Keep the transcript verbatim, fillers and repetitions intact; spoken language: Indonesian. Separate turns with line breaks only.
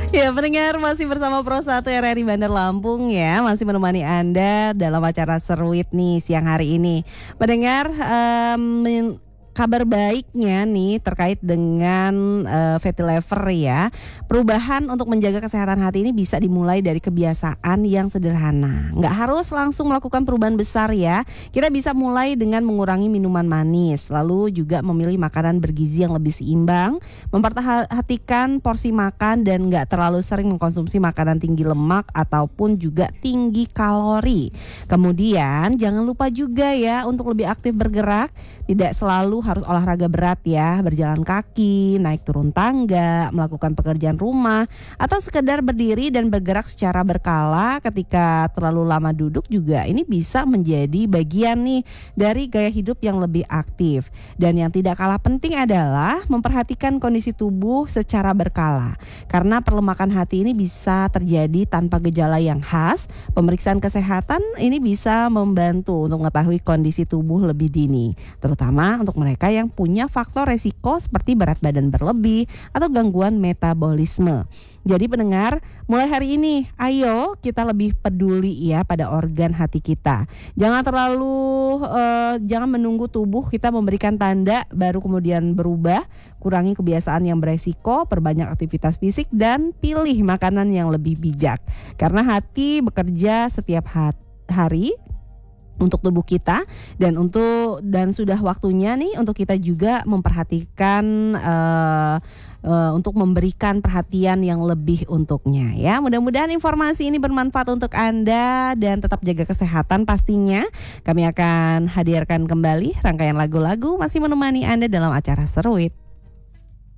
Ya, pendengar masih bersama Pro satu R R I Bandar Lampung ya, masih menemani Anda dalam acara Seruit nih siang hari ini. Pendengar, um, kabar baiknya nih terkait dengan uh, fatty liver ya. Perubahan untuk menjaga kesehatan hati ini bisa dimulai dari kebiasaan yang sederhana. Nggak harus langsung melakukan perubahan besar ya. Kita bisa mulai dengan mengurangi minuman manis, lalu juga memilih makanan bergizi yang lebih seimbang, memperhatikan porsi makan dan nggak terlalu sering mengkonsumsi makanan tinggi lemak ataupun juga tinggi kalori. Kemudian jangan lupa juga ya untuk lebih aktif bergerak, tidak selalu harus olahraga berat ya, berjalan kaki, naik turun tangga, melakukan pekerjaan rumah, atau sekedar berdiri dan bergerak secara berkala ketika terlalu lama duduk juga ini bisa menjadi bagian nih dari gaya hidup yang lebih aktif. Dan yang tidak kalah penting adalah memperhatikan kondisi tubuh secara berkala, karena perlemakan hati ini bisa terjadi tanpa gejala yang khas. Pemeriksaan kesehatan ini bisa membantu untuk mengetahui kondisi tubuh lebih dini, terutama untuk mereka yang punya faktor resiko seperti berat badan berlebih atau gangguan metabolisme. Jadi pendengar, mulai hari ini ayo kita lebih peduli ya pada organ hati kita. Jangan terlalu uh, jangan menunggu tubuh kita memberikan tanda baru kemudian berubah. Kurangi kebiasaan yang beresiko, perbanyak aktivitas fisik dan pilih makanan yang lebih bijak. Karena hati bekerja setiap hari untuk tubuh kita dan untuk dan sudah waktunya nih untuk kita juga memperhatikan uh, uh, untuk memberikan perhatian yang lebih untuknya ya. Mudah-mudahan informasi ini bermanfaat untuk Anda dan tetap jaga kesehatan pastinya. Kami akan hadirkan kembali rangkaian lagu-lagu masih menemani Anda dalam acara Seruit.